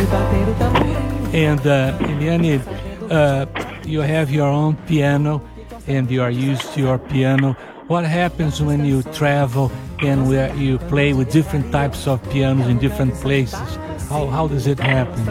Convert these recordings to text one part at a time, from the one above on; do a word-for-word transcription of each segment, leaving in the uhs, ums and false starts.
And uh, Eliane, uh, you have your own piano and you are used to your piano. What happens when you travel and where you play with different types of pianos in different places? How, how does it happen?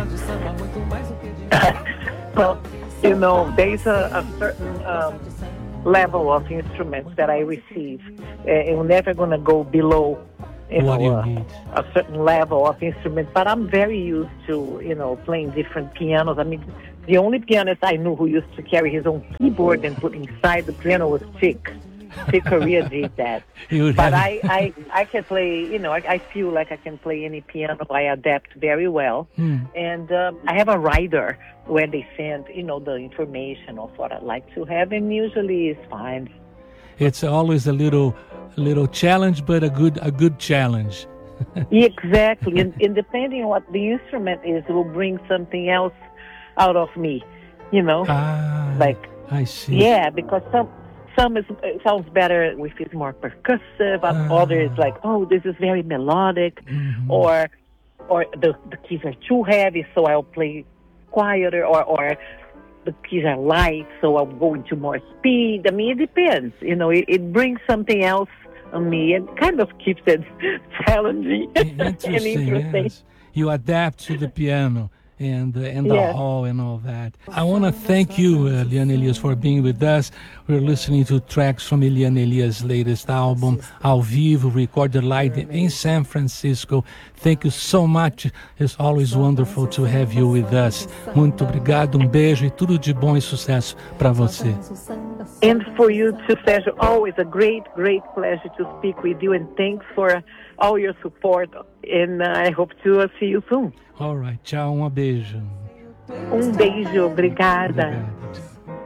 Well, you know, there's a, a certain um, level of instruments that I receive. Uh, I'm never going to go below, you what know, do you uh, need? a certain level of instruments. But I'm very used to, you know, playing different pianos. I mean, the only pianist I knew who used to carry his own keyboard and put inside the piano was Chick. Chick Corea did that. But I, I, I can play, you know, I, I feel like I can play any piano. I adapt very well. Hmm. And um, I have a rider where they send, you know, the information of what I'd like to have, and usually it's fine. It's always a little, a little challenge, but a good, a good challenge. Exactly, and, and depending on what the instrument is, it will bring something else out of me, you know. Ah, like I see. Yeah, because some some is, it sounds better if it's more percussive. Ah. Others like, oh, this is very melodic, Mm-hmm. or or the the keys are too heavy, so I'll play quieter, or or the keys are light, so I'll go into more speed. I mean, it depends. You know, it, it brings something else on me and kind of keeps it challenging and Interesting, interesting. yes. You adapt to the piano and, uh, and the Yes. hall and all that. I want to thank you, uh, Eliane Elias, for being with us. We're listening to tracks from Eliane Elias' latest album, Ao Vivo, recorded live in San Francisco. Thank you so much. It's always wonderful to have you with us. Muito obrigado, um beijo e tudo de bom e sucesso para você. And for you too, Sergio, always a great, great pleasure to speak with you, and thanks for all your support, and uh, I hope to uh, see you soon. All right, tchau, um beijo. Um beijo, obrigada. Obrigado.